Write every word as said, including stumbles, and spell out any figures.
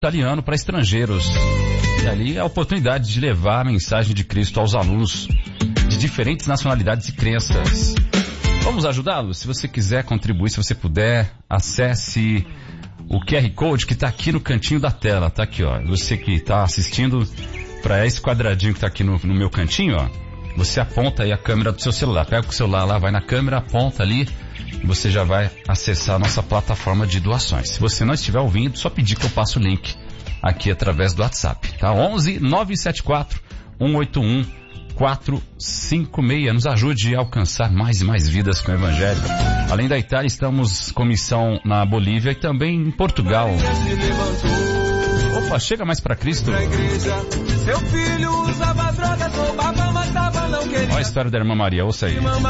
italiano para estrangeiros. E ali é a oportunidade de levar a mensagem de Cristo aos alunos de diferentes nacionalidades e crenças. Vamos ajudá-los? Se você quiser contribuir, se você puder, acesse o Q R Code que está aqui no cantinho da tela. Tá aqui, ó. Você que está assistindo, para esse quadradinho que está aqui no, no meu cantinho, ó. Você aponta aí a câmera do seu celular. Pega o celular lá, vai na câmera, aponta ali e você já vai acessar a nossa plataforma de doações. Se você não estiver ouvindo, só pedir que eu passe o link aqui através do WhatsApp, tá? onze nove sete quatro um oito um quatro cinco seis. Nos ajude a alcançar mais e mais vidas com o Evangelho. Além da Itália, estamos com missão na Bolívia e também em Portugal. Opa, chega mais pra Cristo. Seu filho usava drogas, roubava, matava, não queria. Olha a história da irmã Maria, ouça aí.